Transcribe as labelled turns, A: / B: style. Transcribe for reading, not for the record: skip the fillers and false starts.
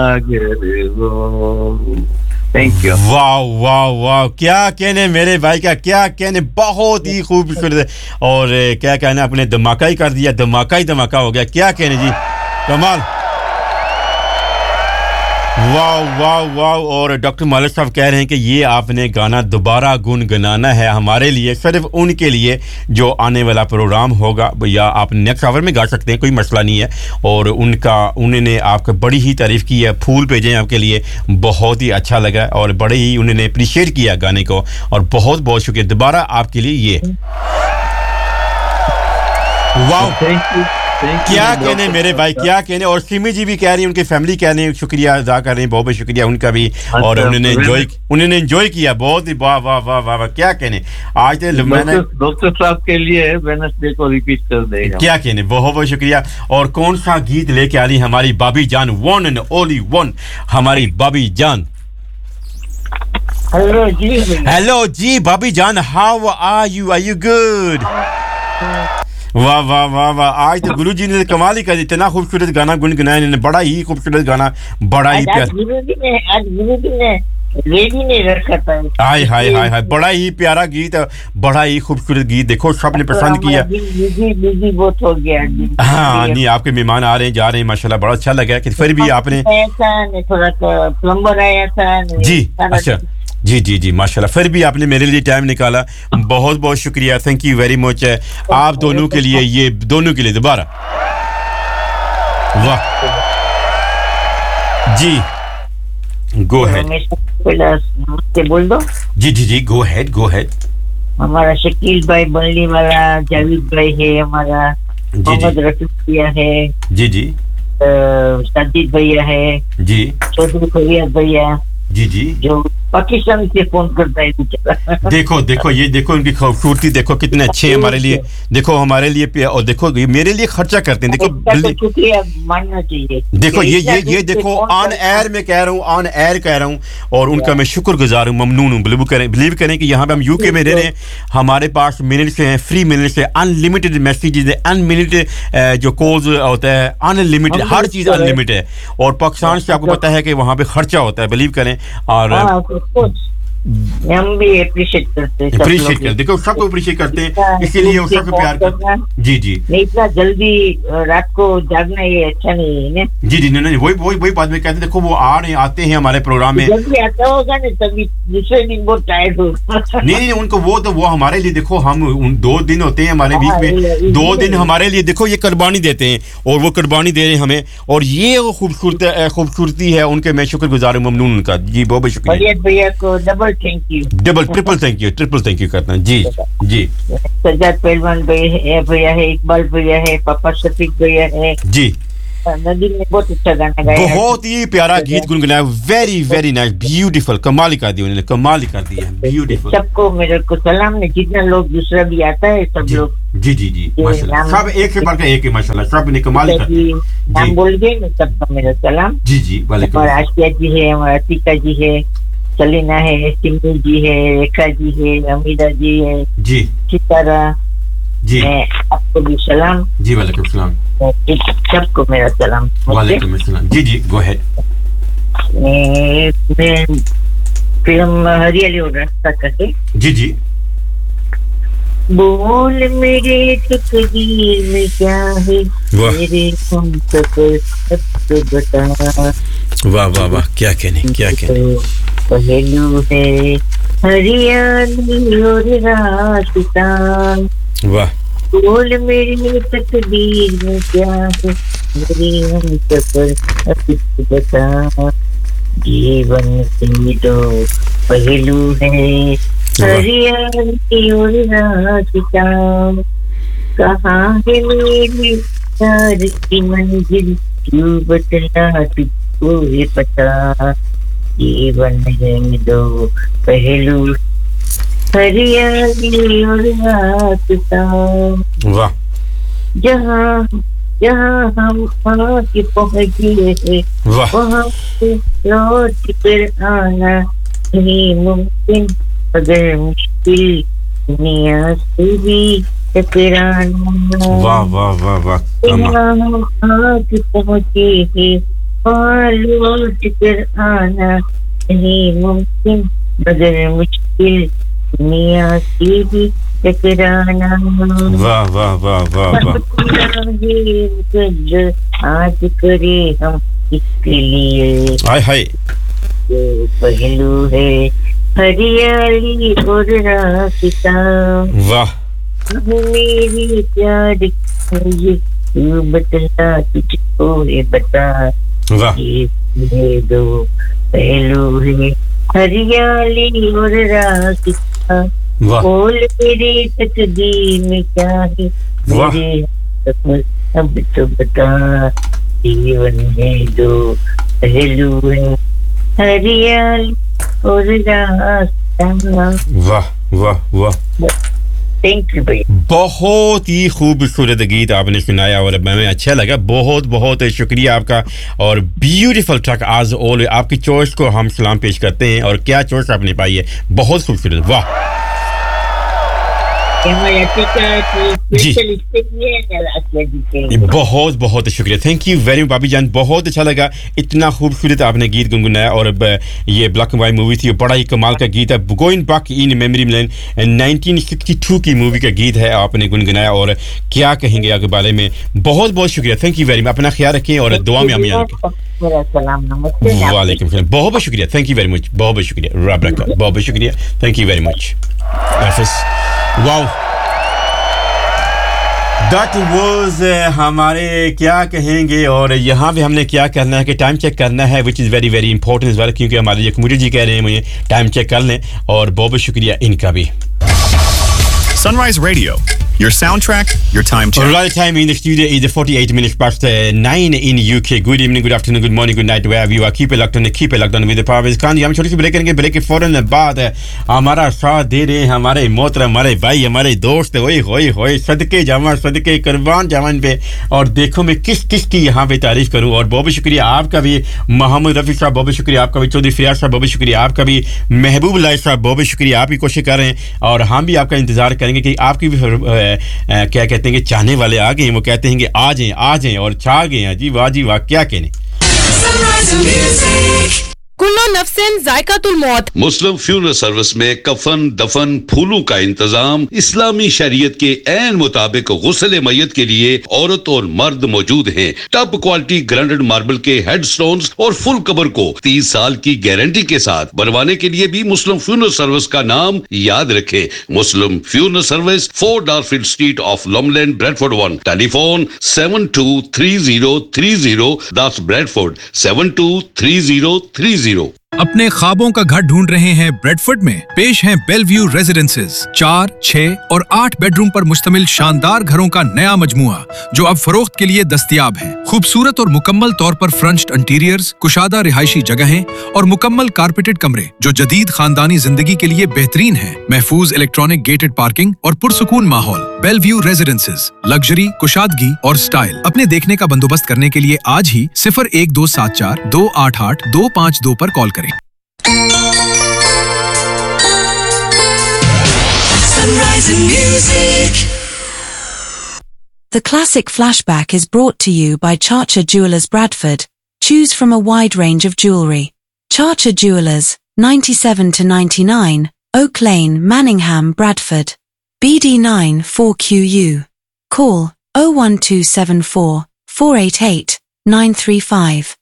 A: अगर वो thank you
B: वाह वाह वाह क्या कहने मेरे भाई का क्या कहने बहुत ही खूबसूरत है और क्या कहना आपने धमाका ही कर दिया धमाका ही धमाका हो गया क्या कहने जी कमाल वाह वाह वाह और डॉक्टर मालिक साहब कह रहे हैं कि ये आपने गाना दोबारा गुनगुनाना है हमारे लिए सिर्फ उनके लिए जो आने वाला प्रोग्राम होगा या आप नेक्स्ट आवर में गा सकते हैं कोई मसला नहीं है और उन्होंने आपका बड़ी ही तारीफ की है फूल भेजे हैं आपके लिए बहुत ही अच्छा लगा और बड़े ही उन्होंने अप्रिशिएट किया गाने को और बहुत बहुत शुक्रिया दोबारा आपके लिए ये वाह थैंक यू क्या कहने मेरे भाई क्या कहने और सिमी जी भी कह रही हैं उनकी फैमिली कह रही हैं शुक्रिया अदा कर रही हैं बहुत बहुत शुक्रिया उनका भी और उन्होंने एंजॉय किया बहुत ही वाह वाह वाह वाह क्या कहने आज मैंने
A: डॉक्टर साहब के लिए वेडनेसडे को रिपीट कर देगा
B: क्या कहने बहुत बहुत शुक्रिया और कौन सा गीत लेके आ रही हमारी बाबी जान वन एंड ओनली वन हमारी बाबी जान हेलो जी बाबी जान हाउ आर यू गुड वाह वाह वाह वाह आज तो गुरुजी ने कमाल ही कर दी इतना खूबसूरत गाना गुनगुनाया इन्होंने बड़ा ही खूबसूरत गाना बड़ा ही प्यारा
C: गुरुजी ने रेडी नहीं रखा था
B: हाय हाय हाय हाय बड़ा ही प्यारा गीत बड़ा ही खूबसूरत गीत देखो सबने पसंद किया
C: बिजी बहुत हो गया
B: हाँ नहीं आपके मेहमान आ रहे हैं जा रहे हैं माशाल्लाह बड़ा अच्छा लगा कि फिर भी आपने
C: थोड़ा प्लम्बर आया था
B: जी अच्छा जी जी जी माशाल्लाह फिर भी आपने मेरे लिए टाइम निकाला बहुत बहुत शुक्रिया थैंक यू वेरी मच आप दोनों के लिए ये दोनों के लिए दोबारा वाह जी गो अहेड
C: बोल दो
B: जी जी जी गो अहेड
C: हमारा शकील भाई बल्ली वाला जावेद भाई है हमारा मोहम्मद रफीक भैया है
B: जी जी
C: साजिद भैया है जी चौधरी फरियाद भैया
B: जी जी
C: जो पाकिस्तान से फोन करता है
B: देखो देखो ये देखो इनकी खूबसूरती देखो कितने अच्छे हैं हमारे लिए देखो हमारे लिए और देखो ये मेरे लिए खर्चा करते हैं देखो
C: शुक्रिया मानना चाहिए
B: देखो ये देखो ऑन एयर में कह रहा हूँ ऑन एयर कह रहा हूँ और उनका मैं शुक्रगुजार हूँ ममनून हूँ बिलीव करें कि यहाँ पे हम यूके में रह रहे हैं हमारे पास मिनट्स हैं फ्री मिनट्स है अनलिमिटेड मैसेजेस है अनलिमिटेड जो कॉल्स होता है अनलिमिटेड हर चीज अनलिमिटेड है और पाकिस्तान से आपको पता है कि वहाँ पे खर्चा होता है बिलीव करें और
C: हम भी अप्रिशिएट करते हैं
B: देखो सबको अप्रिशिएट करते हैं इसीलिए वो सबको प्यार करते हैं जी जी
C: नहीं इतना जल्दी रात को जागना ये अच्छा नहीं है
B: जी जी नहीं वही बात में कहते हैं देखो वो आते हैं हमारे प्रोग्राम में
C: जल्दी आता होगा ना तभी दूसरे दिन बहुत टायर्ड हो
B: नहीं उनको वो हमारे लिए देखो हम 2 दिन होते हैं हमारे बीच में 2 दिन हमारे लिए देखो ये कुर्बानी देते हैं और वो कुर्बानी दे रहे हैं हमें और ये खूबसूरती है उनके मैं शुक्रगुजार हूं ममनून उनका जी बहुत शुक्रिया
C: भैया को
B: डबल ट्रिपल थैंक यू करता हूं जी जी
C: सज्जाद पहलवान भैया है इकबाल भैया है पापा शफीक भैया है
B: जी
C: नदीम ने बहुत अच्छा गाना गाया
B: बहुत ही प्यारा गीत गुनगुनाया वेरी वेरी नाइस ब्यूटीफुल कमाल कर दिया उन्होंने कमाल कर दिया ब्यूटीफुल
C: सबको मेरे को सलाम ने जितना लोग दूसरा भी आता है सब लोग
B: जी जी जी माशाल्लाह सब एक से बढ़कर एक है माशाल्लाह सब ने कमाल कर दिया
C: नाम बोल गए सबको मेरा सलाम
B: जी जी वालेकुम
C: और आशिया जी है हमारा टीका जी है सलीना है सिमी जी है रेखा जी है अमीदा जी है
B: जी
C: सितारा
B: जी
C: आपको भी सलाम
B: जी वालेकुम सलाम
C: सबको मेरा सलाम
B: वालेकुम सलाम जी जी गो अहेड
C: मैं फिल्म हरियाली और रास्ता करके
B: जी जी
C: बोल मेरे तकदीर में क्या है मेरे तुम सफर सब बता
B: वाह वाह वाह क्या कहने
C: पहलू है हरियाली और रास्ता वाह बोल मेरी तकदीर में क्या है मेरे हम सफर सब बता जीवन के दो पहलू है हरियाली और रास्ता कहाँ है मेरी प्यार की मंजिल क्यों बतला तुझको ये पता जीवन है दो पहलू हरियाली और रास्ता
B: वाह
C: जहाँ हम आके पहुँचे हैं वहाँ से लौट कर आना नहीं मुमकिन अगर मुश्किल दुनिया से भी टकराना
B: वाह वाह वाह वाह
C: हम आके पहुँचे हैं लौट कर आना नहीं मुमकिन मगर मुश्किल दुनिया से भी टकराना
B: वाह वाह वाह वाह वाह
C: आज करे हम इसके लिए
B: हाय हाय
C: जो पहलू है हरियाली और रास्ता
B: वाह
C: मेरी प्यार ये तू बतला तुझको ये बता
B: वाह
C: ये दो पहलू है हरियाली और रास्ता
B: वाह
C: बोल मेरी तकदीर में क्या है
B: वाह
C: मेरे अब तो बता जीवन में दो पहलू है हरियाली और रास्ता
B: वाह वाह वाह
C: थैंक यू भैया
B: बहुत ही खूबसूरत गीत आपने सुनाया और हमें अच्छा लगा बहुत बहुत शुक्रिया आपका और ब्यूटीफुल ट्रैक आज ऑल आपकी चॉइस को हम सलाम पेश करते हैं और क्या चॉइस आपने पाई है बहुत खूबसूरत वाह बहुत बहुत शुक्रिया थैंक यू वेरी मच भाभी जान बहुत अच्छा लगा इतना खूबसूरत आपने गीत गुनगुनाया और ये ब्लैक एंड वाइट मूवी थी बड़ा ही कमाल का गीत है going back in memory lane 1962 की मूवी का गीत है आपने गुनगुनाया और क्या कहेंगे आपके बारे में बहुत बहुत शुक्रिया थैंक यू वेरी मच अपना ख्याल रखें और दुआ में हमें वालेकुम सलाम बहुत बहुत शुक्रिया थैंक यू वेरी मच बहुत बहुत शुक्रिया रब रखा बहुत बहुत शुक्रिया thank you very much wow that was हमारे क्या कहेंगे और यहाँ पे हमने क्या करना है कि टाइम चेक करना है which is very very important इस बार क्योंकि हमारे ये कम्यूनिटी जी कह रहे हैं मुझे टाइम चेक कर लें और बहुत बहुत शुक्रिया इनका भी
D: Sunrise Radio, your soundtrack, your time check.
B: Right time in the studio is 48 minutes past 9 in UK. Good evening, good afternoon, good morning, good night, wherever you are. Keep it locked on with the Parvez Khan. हम छोटी सी break करेंगे break के फौरन बाद हमारा साथ दे रहे हैं हमारे मोहतरम हमारे भाई हमारे दोस्त ओए होए होए सदके जावा सदके कुर्बान जावन पे और देखो मैं किस किस की यहाँ पे तारीफ करूँ और बहुत बहुत शुक्रिया आपका भी मोहम्मद रफी साहब बहुत बहुत शुक्रिया आपका भी चौधरी फियाज साहब बहुत बहुत शुक्रिया आपका भी महबूब लाई साहब बहुत बहुत शुक्रिया आप ही कोशिश कर रहे हैं और हम भी आपका इंतजार करेंगे कि आपकी भी क्या कहते हैं कि चाहने वाले आ गए वो कहते हैं कि आ जाएं और छा गए हैं जी वाह क्या कहने
E: कुल्लो नफ्सिन जायकातुल मौत
F: मुस्लिम फ्यूनरल सर्विस में कफन दफन फूलों का इंतजाम इस्लामी शरीयत के ऐन मुताबिक गुस्ल मय्यत के लिए औरत और मर्द मौजूद हैं टॉप क्वालिटी ग्राइंडेड मार्बल के हेडस्टोन्स और फुल कवर को 30 साल की गारंटी के साथ बनवाने के लिए भी मुस्लिम फ्यूनरल सर्विस का नाम याद रखें मुस्लिम funeral service 4 डार्फील्ड street of लॉमलैंड Bradford 1 telephone 723030 that's Bradford 723030
D: अपने ख्वाबों का घर ढूंढ रहे हैं ब्रेडफोर्ड में पेश हैं बेलव्यू रेजिडेंसेज 4, 6 और 8 बेडरूम पर मुश्तमिल शानदार घरों का नया मजमुआ जो अब फरोख्त के लिए दस्तयाब है खूबसूरत और मुकम्मल तौर पर फ्रंट इंटीरियर्स कुशादा रिहायशी जगहें और मुकम्मल कारपेटेड कमरे जो जदीद खानदानी जिंदगी के लिए बेहतरीन है महफूज इलेक्ट्रॉनिक गेटेड पार्किंग और पुरसुकून माहौल बेलव्यू रेजिडेंसेज लग्जरी कुशादगी और स्टाइल अपने देखने का बंदोबस्त करने के लिए आज ही 01274 288 252 पर कॉल करें
G: Sunrise and Music.
H: The Classic Flashback is brought to you by Charcher Jewelers Bradford. Choose from a wide range of jewellery. Charcher Jewelers, 97 to 99, Oak Lane, Manningham, Bradford. BD9 4QU. Call 01274 488 935.